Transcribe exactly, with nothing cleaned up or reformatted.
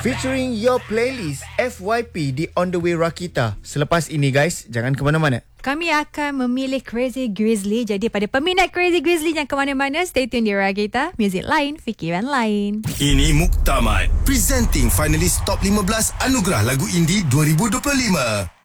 Featuring your playlist F Y P di On The Way Rakita. Selepas ini guys, jangan ke mana-mana. Kami akan memilih Crazy Grizzly. Jadi pada peminat Crazy Grizzly yang ke mana-mana, stay tune di Rakita. Muzik lain, fikiran lain. Ini Muktamad, presenting finalis top lima belas Anugerah Lagu Indie dua ribu dua puluh lima.